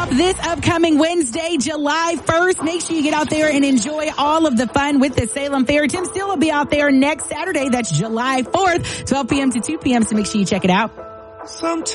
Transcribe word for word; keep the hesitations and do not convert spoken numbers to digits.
off this upcoming Wednesday, July first. Make sure you get out there and enjoy all of the fun with the Salem Fair. Tim Steele will be out there next Saturday. That's July fourth, twelve p.m. to two p.m. So make sure you check it out. Sometimes